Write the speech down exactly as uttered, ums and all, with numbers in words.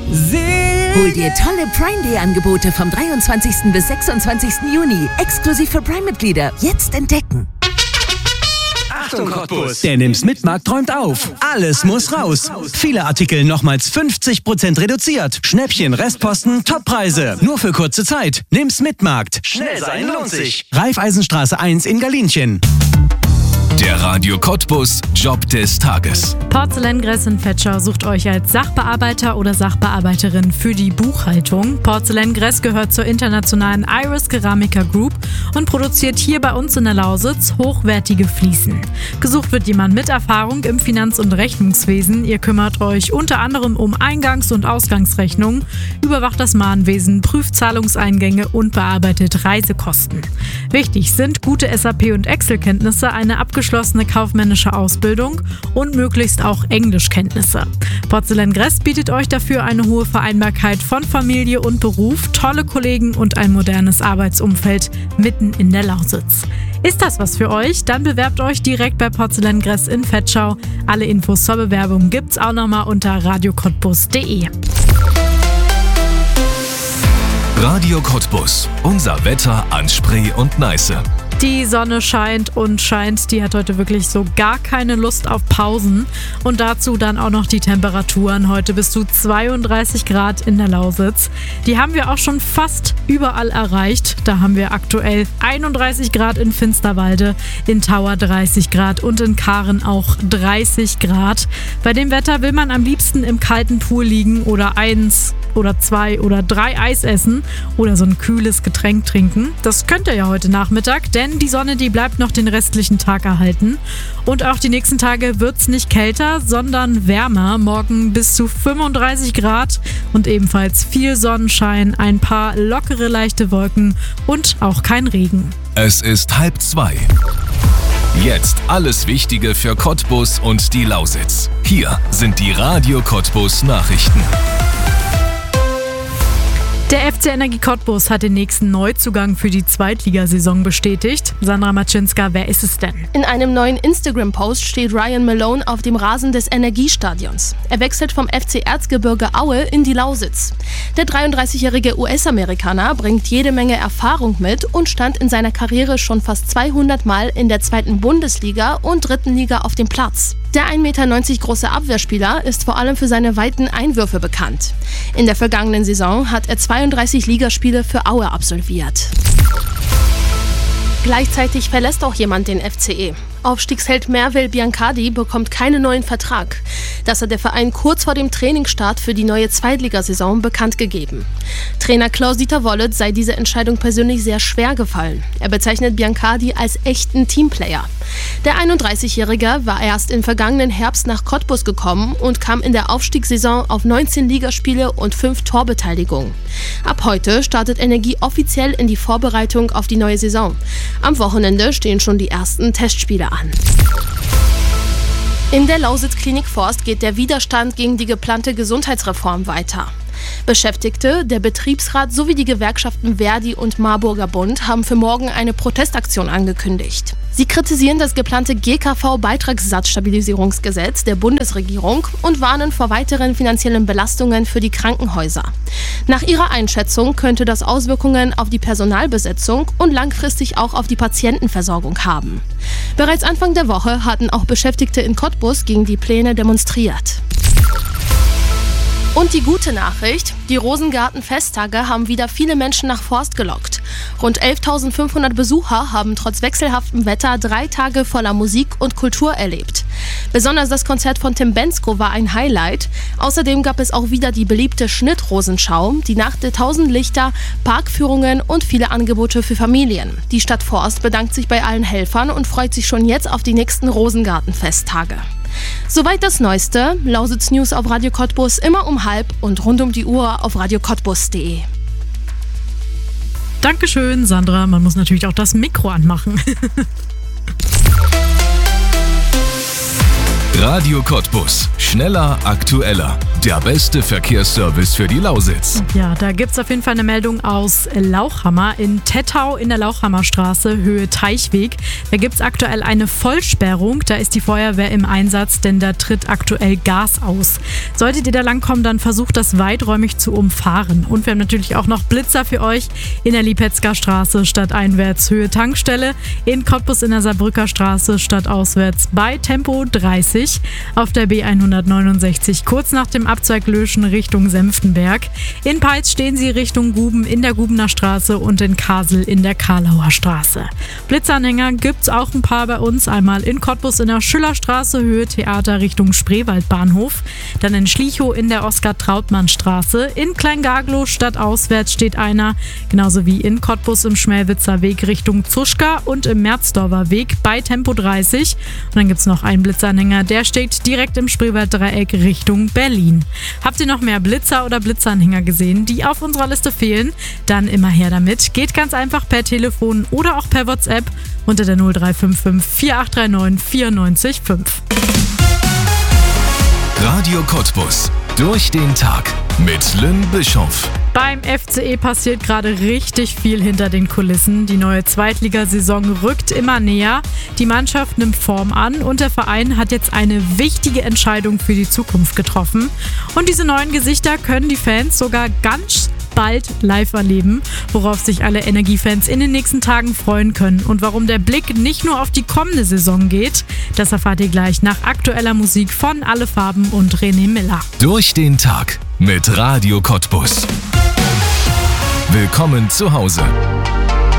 Hol dir tolle Prime Day Angebote vom dreiundzwanzigsten bis sechsundzwanzigsten Juni. Exklusiv für Prime-Mitglieder. Jetzt entdecken. Achtung Cottbus! Der Nimm's Mitmarkt träumt auf. Alles muss raus. Viele Artikel nochmals fünfzig Prozent reduziert. Schnäppchen, Restposten, Toppreise. Nur für kurze Zeit. Nimm's Mitmarkt. Schnell sein lohnt sich. Raiffeisenstraße eins in Galinchen. Der Radio Cottbus Job des Tages. Porzellangress in Vetschau sucht euch als Sachbearbeiter oder Sachbearbeiterin für die Buchhaltung. Porzellangress gehört zur internationalen Iris Ceramica Group und produziert hier bei uns in der Lausitz hochwertige Fliesen. Gesucht wird jemand mit Erfahrung im Finanz- und Rechnungswesen. Ihr kümmert euch unter anderem um Eingangs- und Ausgangsrechnungen, überwacht das Mahnwesen, prüft Zahlungseingänge und bearbeitet Reisekosten. Wichtig sind gute S A P- und Excel-Kenntnisse, eine abgeschlossene kaufmännische Ausbildung und möglichst auch Englischkenntnisse. Porzellangress bietet euch dafür eine hohe Vereinbarkeit von Familie und Beruf, tolle Kollegen und ein modernes Arbeitsumfeld mitten in der Lausitz. Ist das was für euch? Dann bewerbt euch direkt bei Porzellangress in Vetschau. Alle Infos zur Bewerbung gibt's auch nochmal unter radio cottbus punkt de. Radio Cottbus. Unser Wetter an Spree und Neiße. Die Sonne scheint und scheint, die hat heute wirklich so gar keine Lust auf Pausen. Und dazu dann auch noch die Temperaturen. Heute bis zu zweiunddreißig Grad in der Lausitz. Die haben wir auch schon fast überall erreicht. Da haben wir aktuell einunddreißig Grad in Finsterwalde, in Tauer dreißig Grad und in Karen auch dreißig Grad. Bei dem Wetter will man am liebsten im kalten Pool liegen oder eins oder zwei oder drei Eis essen oder so ein kühles Getränk trinken. Das könnt ihr ja heute Nachmittag, denn die Sonne, die bleibt noch den restlichen Tag erhalten. Und auch die nächsten Tage wird es nicht kälter, sondern wärmer. Morgen bis zu fünfunddreißig Grad und ebenfalls viel Sonnenschein, ein paar lockere, leichte Wolken und auch kein Regen. Es ist halb zwei. Jetzt alles Wichtige für Cottbus und die Lausitz. Hier sind die Radio Cottbus Nachrichten. Der F C Energie Cottbus hat den nächsten Neuzugang für die Zweitligasaison bestätigt. Sandra Maczynska, wer ist es denn? In einem neuen Instagram-Post steht Ryan Malone auf dem Rasen des Energiestadions. Er wechselt vom F C Erzgebirge Aue in die Lausitz. Der dreiunddreißigjährige U S-Amerikaner bringt jede Menge Erfahrung mit und stand in seiner Karriere schon fast zweihundert Mal in der zweiten Bundesliga und dritten Liga auf dem Platz. Der ein Meter neunzig große Abwehrspieler ist vor allem für seine weiten Einwürfe bekannt. In der vergangenen Saison hat er zweiunddreißig Ligaspiele für Aue absolviert. Gleichzeitig verlässt auch jemand den F C E. Aufstiegsheld Mervel Biancardi bekommt keinen neuen Vertrag. Das hat der Verein kurz vor dem Trainingsstart für die neue Zweitligasaison bekannt gegeben. Trainer Klaus-Dieter Wollitz sei diese Entscheidung persönlich sehr schwer gefallen. Er bezeichnet Biancardi als echten Teamplayer. Der einunddreißigjährige war erst im vergangenen Herbst nach Cottbus gekommen und kam in der Aufstiegssaison auf neunzehn Ligaspiele und fünf Torbeteiligungen. Ab heute startet Energie offiziell in die Vorbereitung auf die neue Saison. Am Wochenende stehen schon die ersten Testspiele an. In der Lausitz-Klinik Forst geht der Widerstand gegen die geplante Gesundheitsreform weiter. Beschäftigte, der Betriebsrat sowie die Gewerkschaften Verdi und Marburger Bund haben für morgen eine Protestaktion angekündigt. Sie kritisieren das geplante G K V-Beitragssatzstabilisierungsgesetz der Bundesregierung und warnen vor weiteren finanziellen Belastungen für die Krankenhäuser. Nach ihrer Einschätzung könnte das Auswirkungen auf die Personalbesetzung und langfristig auch auf die Patientenversorgung haben. Bereits Anfang der Woche hatten auch Beschäftigte in Cottbus gegen die Pläne demonstriert. Und die gute Nachricht, die Rosengarten-Festtage haben wieder viele Menschen nach Forst gelockt. Rund elftausendfünfhundert Besucher haben trotz wechselhaftem Wetter drei Tage voller Musik und Kultur erlebt. Besonders das Konzert von Tim Bendzko war ein Highlight. Außerdem gab es auch wieder die beliebte Schnittrosenschau, die Nacht der tausend Lichter, Parkführungen und viele Angebote für Familien. Die Stadt Forst bedankt sich bei allen Helfern und freut sich schon jetzt auf die nächsten Rosengarten-Festtage. Soweit das Neueste. Lausitz News auf Radio Cottbus immer um halb und rund um die Uhr auf radio cottbus punkt de. Dankeschön, Sandra. Man muss natürlich auch das Mikro anmachen. Radio Cottbus. Schneller, aktueller. Der beste Verkehrsservice für die Lausitz. Ja, da gibt es auf jeden Fall eine Meldung aus Lauchhammer. In Tettau in der Lauchhammerstraße, Höhe Teichweg. Da gibt es aktuell eine Vollsperrung. Da ist die Feuerwehr im Einsatz, denn da tritt aktuell Gas aus. Solltet ihr da langkommen, dann versucht das weiträumig zu umfahren. Und wir haben natürlich auch noch Blitzer für euch in der Lipetzker Straße stadteinwärts, Höhe Tankstelle. In Cottbus in der Saarbrücker Straße stadtauswärts bei Tempo dreißig. Auf der B hundertneunundsechzig kurz nach dem Abzweig Löschen Richtung Senftenberg. In Peitz stehen sie Richtung Guben in der Gubener Straße und in Kasel in der Karlauer Straße. Blitzanhänger gibt's auch ein paar bei uns. Einmal in Cottbus in der Schillerstraße, Höhe Theater Richtung Spreewaldbahnhof. Dann in Schlichow in der Oskar-Trautmann-Straße. In Kleingaglow stadtauswärts steht einer. Genauso wie in Cottbus im Schmelwitzer Weg Richtung Zuschka und im Merzdorfer Weg bei Tempo dreißig. Und dann gibt's noch einen Blitzanhänger, der steht direkt im Spreewalddreieck Richtung Berlin. Habt ihr noch mehr Blitzer oder Blitzanhänger gesehen, die auf unserer Liste fehlen? Dann immer her damit. Geht ganz einfach per Telefon oder auch per WhatsApp unter der null drei fünf fünf vier acht drei neun vier neun fünf. Radio Cottbus. Durch den Tag mit Lynn Bischoff. Beim F C E passiert gerade richtig viel hinter den Kulissen. Die neue Zweitligasaison rückt immer näher. Die Mannschaft nimmt Form an und der Verein hat jetzt eine wichtige Entscheidung für die Zukunft getroffen. Und diese neuen Gesichter können die Fans sogar ganz bald live erleben, worauf sich alle Energiefans in den nächsten Tagen freuen können. Und warum der Blick nicht nur auf die kommende Saison geht, das erfahrt ihr gleich nach aktueller Musik von Alle Farben und René Miller. Durch den Tag mit Radio Cottbus. Willkommen zu Hause.